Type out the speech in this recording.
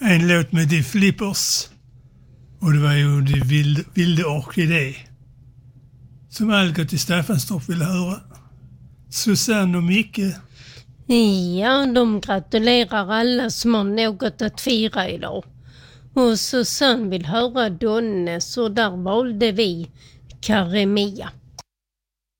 en låt med The Flippers. Och det var ju Det vilde orkidé. Som Algot i Staffanstorp ville höra. Susanne och Micke. Ja, de gratulerar alla som har något att fira idag. Och Susanne vill höra Donne, så där valde vi Karemia.